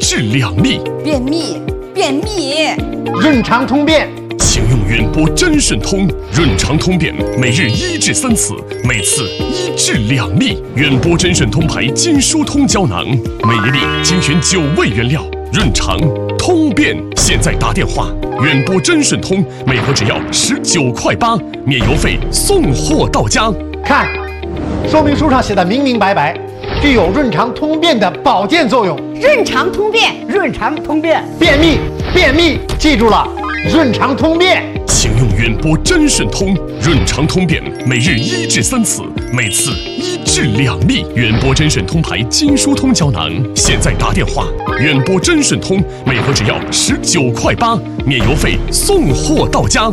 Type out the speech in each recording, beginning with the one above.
治两利。 便秘，便秘， 润肠通便。 请用远播真顺通润肠通便，每日1至3次，每次1至2粒。远播真顺通牌筋疏通胶囊，每一粒精选9味原料，润肠通便。现在打电话，远播真顺通每盒只要19.8块，免邮费，送货到家。 看，说明书上写的明明白白，具有润肠通便的保健作用。 润肠通便， 润肠通便， 便秘，便秘，记住了，润肠通便。 请用远播真顺通润肠通便，每日1至3次，每次1至2粒。远播真顺通牌筋疏通胶囊，现在打电话，远播真顺通每盒只要19.8块，免邮费，送货到家。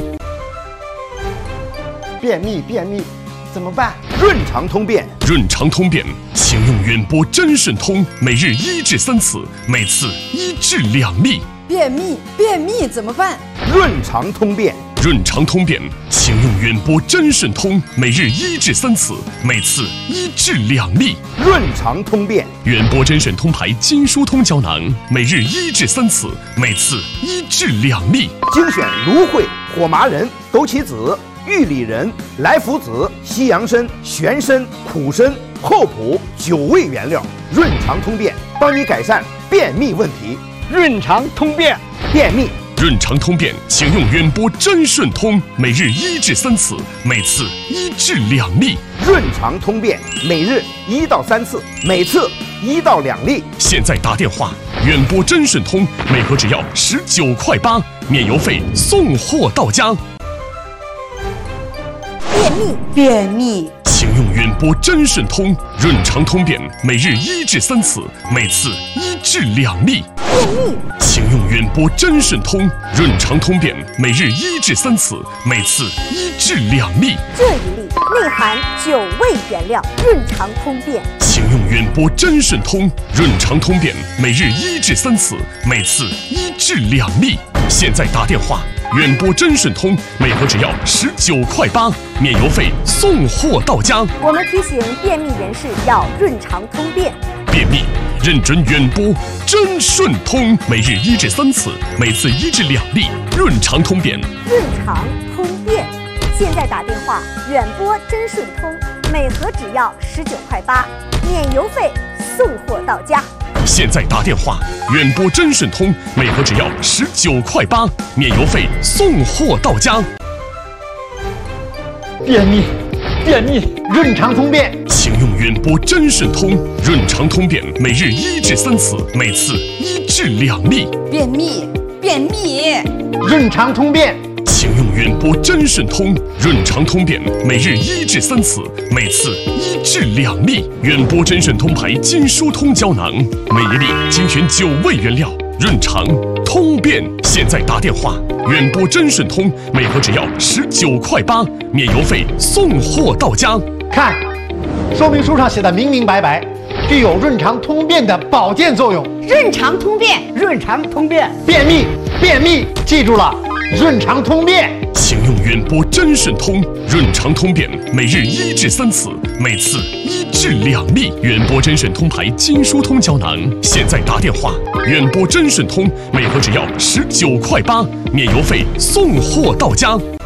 便秘，便秘，怎么办？ 润肠通便， 润肠通便，请用远播真顺通每日1至3次，每次1至2粒。 便秘，便秘怎么办？ 润肠通便， 润肠通便，请用远播真顺通每日1至3次，每次1至2粒。 润肠通便， 远播真顺通牌筋疏通胶囊，每日1至3次，每次1至2粒。 精选芦荟、火麻仁、枸杞子、玉里仁、来福子、西洋参、玄参、苦参、厚朴9味原料，润肠通便，帮你改善便秘问题。 润肠通便， 便秘。 润肠通便，请用远播真顺通每日1至3次，每次1至2粒。 润肠通便，每日1到3次，每次1到2粒。 现在打电话，远播真顺通每盒只要19.8块，免邮费，送货到家。 便秘，便秘， 请用远播真顺通润肠通便，每日1至3次，每次1至2粒。 便秘， 请用远播真顺通润肠通便，每日1至3次，每次1至2粒。 这一粒内含9味原料，润肠通便。 请用远播真顺通润肠通便，每日1至3次，每次1至2粒。现在打电话，远播真顺通每盒只要19.8块，免邮费，送货到家。 我们提醒便秘人士要润肠通便。 便秘认准远播真顺通，每日1至3次，每次1至2粒，润肠通便。 润肠通便，现在打电话，远播真顺通每盒只要19.8块，免邮费，送货到家。 现在打电话，远播真顺通每盒只要19.8块，免邮费，送货到家。 便秘，便秘，润肠通便。 请用远播真顺通润肠通便，每日1至3次，每次1至2粒。 便秘，便秘， 润肠通便。 请用远播真顺通润肠通便，每日1至3次，每次1至2粒。远播真顺通牌筋疏通胶囊，每一粒精选9味原料，润肠通便。现在打电话，远播真顺通每盒只要19.8块，免邮费，送货到家。 看，说明书上写的明明白白，具有润肠通便的保健作用。 润肠通便， 润肠通便， 便秘，便秘，记住了，润肠通便。 请用远播真顺通润肠通便，每日1至3次，每次1至2粒。远播真顺通牌筋疏通胶囊，现在打电话，远播真顺通每盒只要19.8块，免邮费，送货到家。